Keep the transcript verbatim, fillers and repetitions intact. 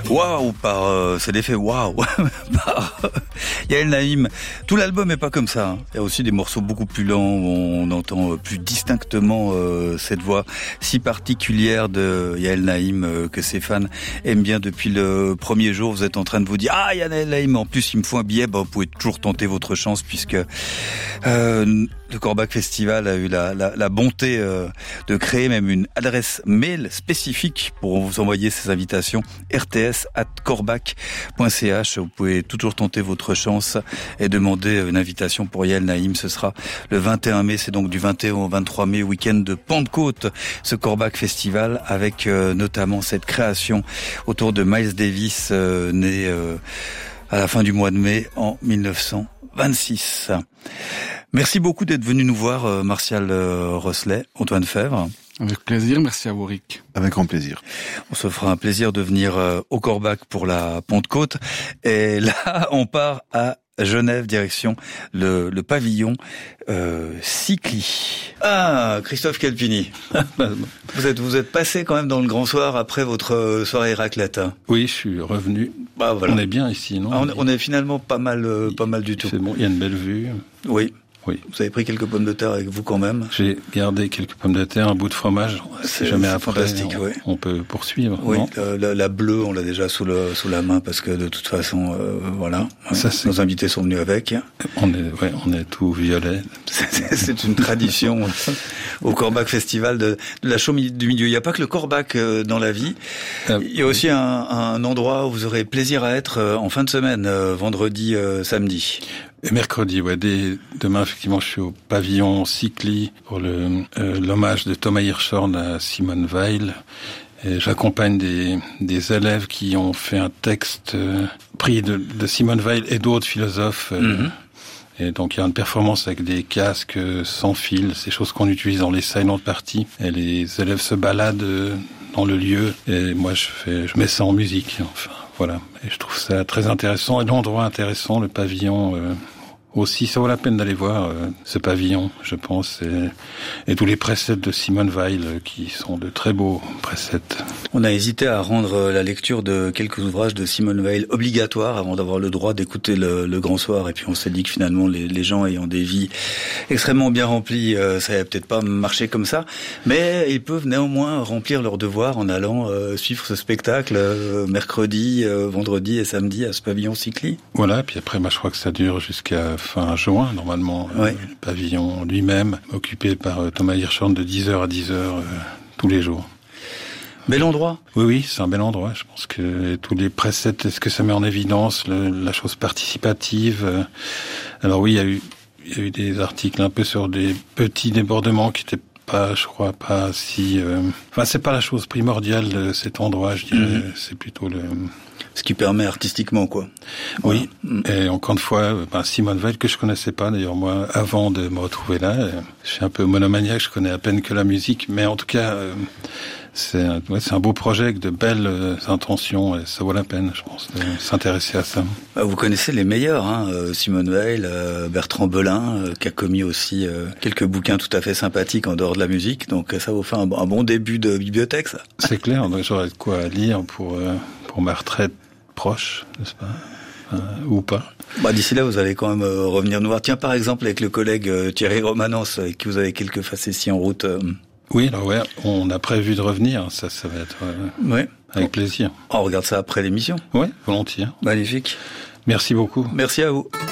Waouh, par euh, c'est l'effet waouh par euh, Yael Naïm. Tout l'album est pas comme ça. Hein. Il y a aussi des morceaux beaucoup plus lents où on entend plus distinctement euh, cette voix si particulière de Yael Naïm euh, que ses fans aiment bien depuis le premier jour. Vous êtes en train de vous dire ah Yael Naïm, en plus il me faut un billet. Bah, vous pouvez toujours tenter votre chance puisque euh, le Korbach Festival a eu la, la, la bonté euh, de créer même une adresse mail spécifique pour vous envoyer ces invitations, r t s arobase korbach point c h. Vous pouvez toujours tenter votre chance et demander une invitation pour Yael Naïm. Ce sera le vingt et un mai, c'est donc du vingt et un au vingt-trois mai, week-end de Pentecôte, ce Korbach Festival, avec euh, notamment cette création autour de Miles Davis, euh, né euh, à la fin du mois de mai en mille neuf cent vingt-six. Merci beaucoup d'être venu nous voir, euh, Martial euh, Rosselet, Antoine Fèvre. Avec plaisir, merci à vous, Rick. Avec grand plaisir. On se fera un plaisir de venir euh, au Korbach pour la Pentecôte. Et là, on part à Genève, direction le, le pavillon euh, Cycli. Ah, Christophe Calpini. vous êtes vous êtes passé quand même dans le Grand Soir après votre soirée raclette. Oui, je suis revenu. Bah, voilà. On est bien ici, non? Ah, on, on est finalement pas mal, euh, pas mal du tout. C'est bon, il y a une belle vue. Oui. Oui. Vous avez pris quelques pommes de terre avec vous quand même. J'ai gardé quelques pommes de terre, un bout de fromage. C'est jamais c'est après, fantastique, on, oui. On peut poursuivre. Oui, non la, la, la bleue, on l'a déjà sous le sous la main parce que de toute façon, euh, voilà. Ça, nos invités sont venus avec. On est, ouais, on est tout violet. C'est, c'est une tradition au Korbach Festival de, de la chaux du milieu. Il n'y a pas que le Korbach dans la vie. Euh, Il y a aussi un, un endroit où vous aurez plaisir à être en fin de semaine, vendredi, euh, samedi. Et mercredi, ouais, dès demain, effectivement, je suis au pavillon Cycli pour le euh, l'hommage de Thomas Hirschhorn à Simone Weil. Et j'accompagne des, des élèves qui ont fait un texte euh, pris de, de Simone Weil et d'autres philosophes. Euh, mm-hmm. Et donc il y a une performance avec des casques sans fil, ces choses qu'on utilise dans les silent parties. Et les élèves se baladent dans le lieu. Et moi, je fais, je mets ça en musique. Enfin, voilà. Et je trouve ça très intéressant. Et l'endroit intéressant, le pavillon. Euh, Aussi, ça vaut la peine d'aller voir euh, ce pavillon, je pense, et, et tous les presets de Simone Weil, euh, qui sont de très beaux presets. On a hésité à rendre la lecture de quelques ouvrages de Simone Weil obligatoire avant d'avoir le droit d'écouter le, le Grand Soir, et puis on s'est dit que finalement les, les gens ayant des vies extrêmement bien remplies, euh, ça n'allait peut-être pas marcher comme ça, mais ils peuvent néanmoins remplir leurs devoirs en allant euh, suivre ce spectacle euh, mercredi, euh, vendredi et samedi à ce pavillon Cycli. Voilà, puis après, moi, je crois que ça dure jusqu'à fin juin, normalement, oui. euh, le pavillon lui-même, occupé par euh, Thomas Hirschhorn de dix heures à dix heures euh, tous les jours. Bel endroit. Oui, oui, c'est un bel endroit. Je pense que tous les presets, est-ce que ça met en évidence le, la chose participative. euh, Alors oui, il y a eu, il y a eu des articles un peu sur des petits débordements qui étaient pas, je crois, pas si... Euh... Enfin, c'est pas la chose primordiale de cet endroit, je dirais. Mmh. C'est plutôt le... Ce qui permet artistiquement, quoi. Oui, voilà. Et encore une fois, ben Simone Weil, que je connaissais pas, d'ailleurs, moi, avant de me retrouver là. Je suis un peu monomaniaque, je connais à peine que la musique, mais en tout cas, euh, c'est, un, ouais, c'est un beau projet avec de belles euh, intentions, et ça vaut la peine, je pense, de s'intéresser à ça. Vous connaissez les meilleurs, hein, Simone Weil, euh, Bertrand Belin, euh, qui a commis aussi euh, quelques bouquins tout à fait sympathiques en dehors de la musique, donc ça vous fait un, un bon début de bibliothèque, ça. C'est clair, donc j'aurais de quoi lire pour... Euh, pour ma retraite proche, n'est-ce pas, euh, ou pas. Bah, d'ici là, vous allez quand même euh, revenir nous voir. Tiens, par exemple, avec le collègue euh, Thierry Romanens, avec qui vous avez quelques facéties en route. Euh... Oui, alors ouais, on a prévu de revenir, ça, ça va être euh, ouais. avec plaisir. On regarde ça après l'émission. Oui, volontiers. Magnifique. Merci beaucoup. Merci à vous.